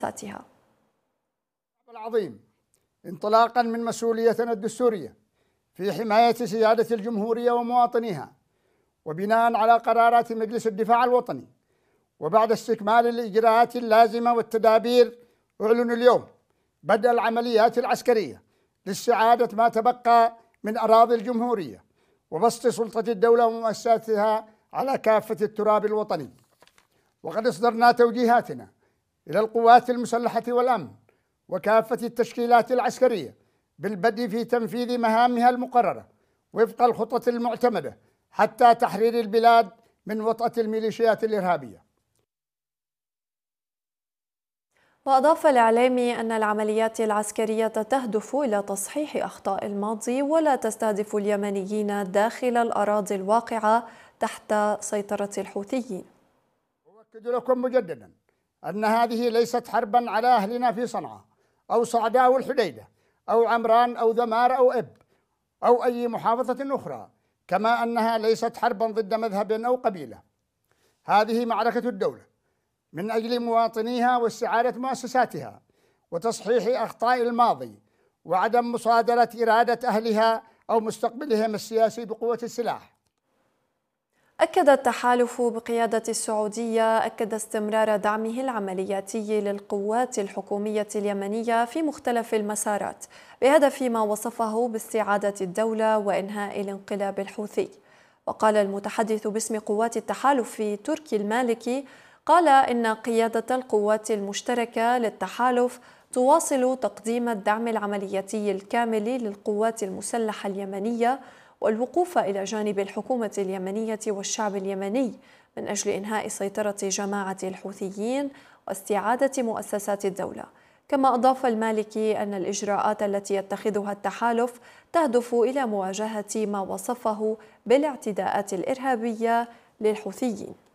ذاتها. العظيم انطلاقا من مسؤوليتنا الدستورية في حماية سيادة الجمهورية ومواطنيها، وبناء على قرارات مجلس الدفاع الوطني، وبعد استكمال الإجراءات اللازمة والتدابير، أعلن اليوم بدء العمليات العسكرية لاستعادة ما تبقى من أراضي الجمهورية وبسط سلطة الدولة ومؤسساتها على كافة التراب الوطني. وقد أصدرنا توجيهاتنا إلى القوات المسلحة والأمن وكافة التشكيلات العسكرية بالبدء في تنفيذ مهامها المقررة وفق الخطة المعتمدة حتى تحرير البلاد من وطأة الميليشيات الإرهابية. وأضاف الإعلامي أن العمليات العسكرية تهدف إلى تصحيح أخطاء الماضي ولا تستهدف اليمنيين داخل الأراضي الواقعة تحت سيطرة الحوثيين. أؤكد لكم مجددا أن هذه ليست حربا على أهلنا في صنعاء أو صعداء والحديدة أو عمران أو ذمار أو إب أو أي محافظة أخرى، كما أنها ليست حربا ضد مذهب أو قبيلة. هذه معركة الدولة من أجل مواطنيها واستعادة مؤسساتها وتصحيح أخطاء الماضي وعدم مصادرة إرادة أهلها أو مستقبلهم السياسي بقوة السلاح. أكد التحالف بقيادة السعودية استمرار دعمه العملياتي للقوات الحكومية اليمنية في مختلف المسارات بهدف ما وصفه باستعادة الدولة وإنهاء الانقلاب الحوثي. وقال المتحدث باسم قوات التحالف تركي المالكي قال إن قيادة القوات المشتركة للتحالف تواصل تقديم الدعم العملياتي الكامل للقوات المسلحة اليمنية والوقوف إلى جانب الحكومة اليمنية والشعب اليمني من أجل إنهاء سيطرة جماعة الحوثيين واستعادة مؤسسات الدولة. كما أضاف المالكي أن الإجراءات التي يتخذها التحالف تهدف إلى مواجهة ما وصفه بالاعتداءات الإرهابية للحوثيين.